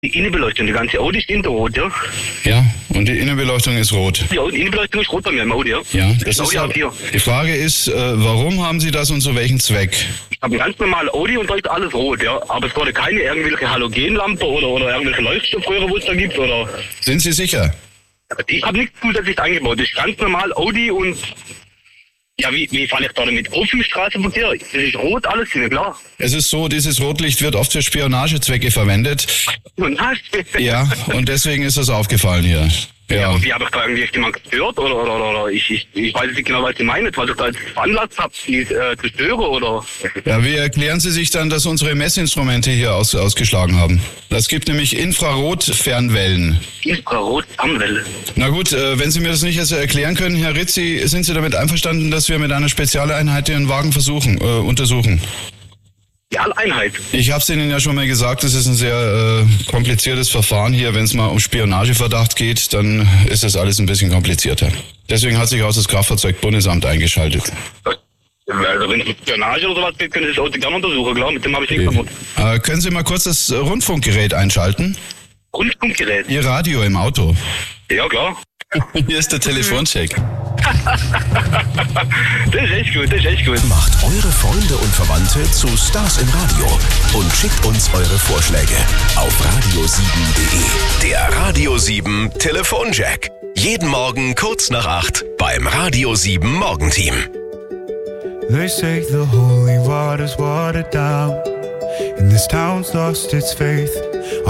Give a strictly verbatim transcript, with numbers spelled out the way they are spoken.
Die Innenbeleuchtung, die ganze Audi ist hinterrot, ja? Ja, und die Innenbeleuchtung ist rot. Ja, die Innenbeleuchtung ist rot bei mir im Audi, ja? Ja, das Audi ist A ja, vier. die Frage ist, äh, warum haben Sie das und zu welchem Zweck? Ich habe ein ganz normales Audi und da ist alles rot, ja? Aber es wurde keine irgendwelche Halogenlampe oder, oder irgendwelche Leuchtstoffröhre, wo es da gibt, oder? Sind Sie sicher? Ich habe nichts zusätzlich eingebaut. Das ist ganz normal Audi und... Ja, wie, wie fahre ich da damit auf im Straßenverkehr? Das ist rot, alles, ist ja klar. Es ist so, dieses Rotlicht wird oft für Spionagezwecke verwendet. Und das? Ja, und deswegen ist das aufgefallen hier. Ja, Ja. aber wie habe ich da irgendwie jemand gestört? Oder, oder, oder, oder ich, ich, ich weiß nicht genau, was Sie meinen, was ich da jetzt veranlasst habe, die äh, zu stören, oder? Ja, wie erklären Sie sich dann, dass unsere Messinstrumente hier aus, ausgeschlagen haben? Das gibt nämlich Infrarot-Fernwellen. Infrarot-Fernwelle. Na gut, äh, wenn Sie mir das nicht jetzt erklären können, Herr Rizzi, sind Sie damit einverstanden, dass wir mit einer Spezialeinheit Ihren Wagen versuchen, äh, untersuchen? Die Alleinheit. Ich habe es Ihnen ja schon mal gesagt, es ist ein sehr äh, kompliziertes Verfahren hier. Wenn es mal um Spionageverdacht geht, dann ist das alles ein bisschen komplizierter. Deswegen hat sich auch das Kraftfahrzeugbundesamt eingeschaltet. Also wenn es um Spionage oder sowas geht, können Sie das Auto gerne untersuchen, klar, mit dem habe ich nichts vermutet. Äh, können Sie mal kurz das Rundfunkgerät einschalten? Rundfunkgerät? Ihr Radio im Auto. Ja, klar. Hier ist der Telefoncheck. Das ist echt gut, das ist echt gut. Macht eure Freunde und Verwandte zu Stars im Radio und schickt uns eure Vorschläge auf radio sieben punkt de. Der Radio sieben Telefonjack. Jeden Morgen kurz nach acht beim Radio sieben Morgenteam. They say the holy water's watered down and this town's lost its faith.